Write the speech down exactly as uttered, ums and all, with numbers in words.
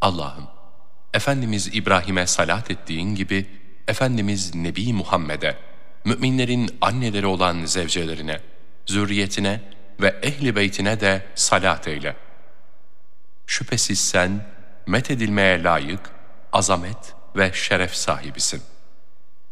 Allah'ım, Efendimiz İbrahim'e salat ettiğin gibi, Efendimiz Nebi Muhammed'e, müminlerin anneleri olan zevcelerine, zürriyetine ve ehli beytine de salat eyle. Şüphesiz sen, methedilmeye layık, azamet ve şeref sahibisin.